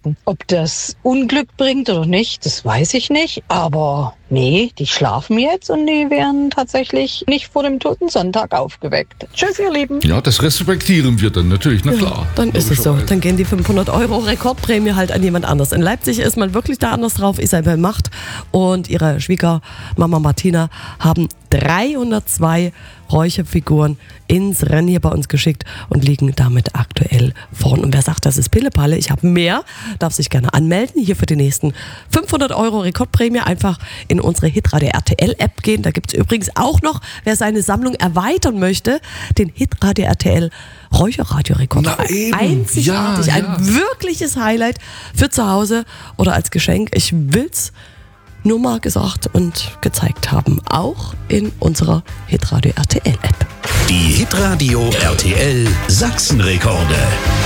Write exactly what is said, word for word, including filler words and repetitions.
verstecken. Ob das Unglück bringt oder nicht, das weiß ich nicht. Aber nee, die schlafen jetzt und die werden tatsächlich nicht vor dem Toten Sonntag aufgeweckt. Tschüss, ihr Lieben. Ja, das respektieren wir dann natürlich, na klar. Ja, dann ist es so. Dann gehen die fünfhundert Euro Rekordprämie halt an jemand anders. In Leipzig ist man wirklich da anders drauf. Isabel Macht und ihre Schwiegermama Martina haben dreihundertzwei Räucherfiguren ins Rennen hier bei uns geschickt und liegen damit aktuell vorn. Und wer sagt, das ist Pillepalle, ich habe mehr, darf sich gerne anmelden. Hier für die nächsten fünfhundert Euro Rekordprämie einfach in unsere Hitradio R T L App gehen. Da gibt es übrigens auch noch, wer seine Sammlung erweitern möchte, den Hitradio R T L Räucherradio-Rekorder. Einzigartig, ja, ja. Ein wirkliches Highlight für zu Hause oder als Geschenk. Ich will's nur mal gesagt und gezeigt haben, auch in unserer Hitradio R T L App. Die Hitradio R T L Sachsenrekorde.